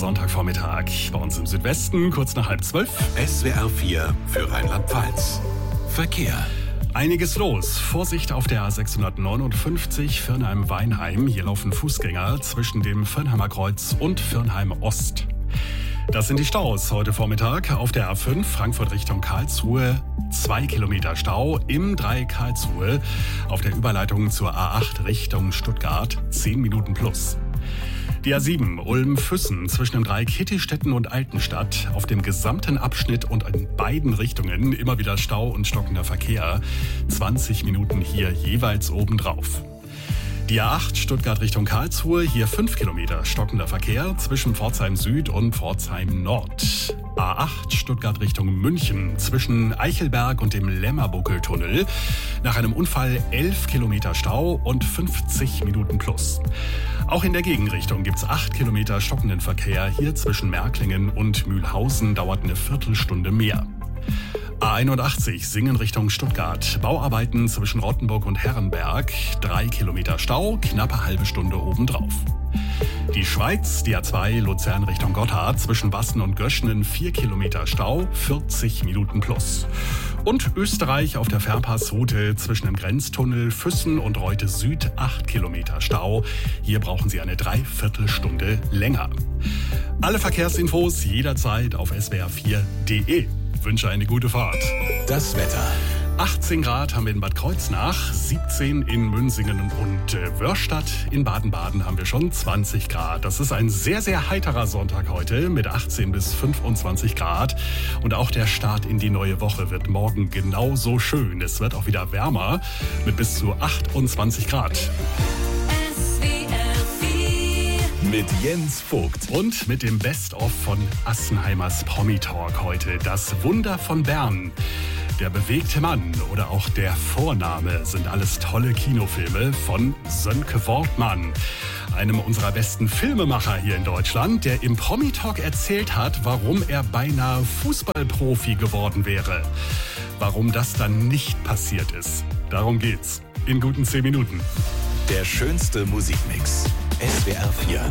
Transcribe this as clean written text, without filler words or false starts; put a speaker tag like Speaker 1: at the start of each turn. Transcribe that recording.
Speaker 1: Sonntagvormittag. Bei uns im Südwesten, kurz nach 11:30.
Speaker 2: SWR 4 für Rheinland-Pfalz. Verkehr.
Speaker 1: Einiges los. Vorsicht auf der A659 Firnheim-Weinheim. Hier laufen Fußgänger zwischen dem Firnheimer Kreuz und Firnheim Ost. Das sind die Staus heute Vormittag. Auf der A5 Frankfurt Richtung Karlsruhe 2 Kilometer Stau im Dreieck Karlsruhe. Auf der Überleitung zur A8 Richtung Stuttgart 10 Minuten plus. Die A7 Ulm-Füssen zwischen dem Dreieck Hittistetten und Altenstadt. Auf dem gesamten Abschnitt und in beiden Richtungen immer wieder Stau und stockender Verkehr. 20 Minuten hier jeweils obendrauf. Die A8 Stuttgart Richtung Karlsruhe, hier 5 Kilometer stockender Verkehr zwischen Pforzheim Süd und Pforzheim Nord. A8 Stuttgart Richtung München zwischen Eichelberg und dem Lämmerbuckeltunnel. Nach einem Unfall 11 Kilometer Stau und 50 Minuten plus. Auch in der Gegenrichtung gibt's 8 Kilometer stockenden Verkehr. Hier zwischen Märklingen und Mühlhausen dauert eine Viertelstunde mehr. A81 Singen Richtung Stuttgart. Bauarbeiten zwischen Rottenburg und Herrenberg. 3 Kilometer Stau, knappe halbe Stunde obendrauf. Die Schweiz, die A2 Luzern Richtung Gotthard. Zwischen Basten und Göschenen 4 Kilometer Stau, 40 Minuten plus. Und Österreich auf der Fernpassroute zwischen dem Grenztunnel Füssen und Reute Süd 8 Kilometer Stau. Hier brauchen Sie eine Dreiviertelstunde länger. Alle Verkehrsinfos jederzeit auf swr4.de. Wünsche eine gute Fahrt.
Speaker 2: Das Wetter.
Speaker 1: 18 Grad haben wir in Bad Kreuznach, 17 in Münsingen und Wörstadt. In Baden-Baden haben wir schon 20 Grad. Das ist ein sehr, sehr heiterer Sonntag heute mit 18 bis 25 Grad. Und auch der Start in die neue Woche wird morgen genauso schön. Es wird auch wieder wärmer mit bis zu 28 Grad.
Speaker 2: Mit Jens Vogt.
Speaker 1: Und mit dem Best-of von Assenheimers Promi-Talk heute. Das Wunder von Bern. Der bewegte Mann oder auch der Vorname sind alles tolle Kinofilme von Sönke Wortmann, einem unserer besten Filmemacher hier in Deutschland, der im Promi-Talk erzählt hat, warum er beinahe Fußballprofi geworden wäre. Warum das dann nicht passiert ist. Darum geht's in guten 10 Minuten.
Speaker 2: Der schönste Musikmix. SWR 4.